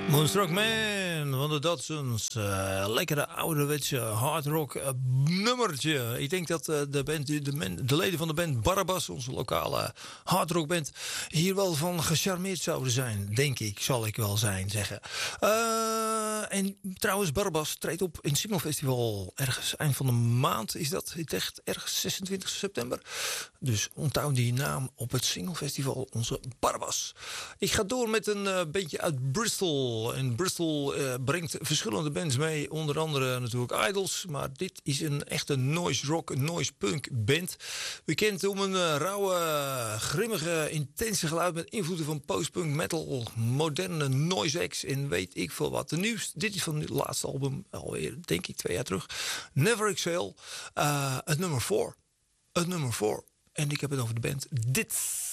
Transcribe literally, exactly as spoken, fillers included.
Moonstruck Man van de Dodsons. Uh, lekkere ouderwetse hardrock uh, nummertje. Ik denk dat uh, de, band, de, de, de leden van de band Barabbas, onze lokale hardrockband, hier wel van gecharmeerd zouden zijn. Denk ik, zal ik wel zijn zeggen. Uh, en trouwens, Barabbas treedt op in het Signal Festival. Ergens eind van de maand is dat. Het echt ergens zesentwintig september. Dus onthoud die naam op het Signal Festival. Onze Barabbas. Ik ga door met een uh, bandje uit Bristol. En Bristol uh, brengt verschillende bands mee. Onder andere natuurlijk Idols. Maar dit is een echte noise rock, noise punk band. Bekend om een uh, rauwe, grimmige, intense geluid met invloeden van postpunk, metal, moderne noise acts en weet ik veel wat. De nieuwste, dit is van het laatste album, alweer denk ik twee jaar terug. Never Exhale. Uh, het nummer vier. Het nummer vier. En ik heb het over de band Dit.